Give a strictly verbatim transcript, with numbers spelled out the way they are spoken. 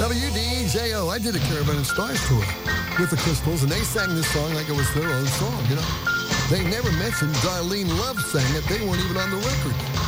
W D J O. I did a Caravan of Stars tour with the Crystals, and they sang this song like it was their own song, you know. They never mentioned Darlene Love sang it. They weren't even on the record.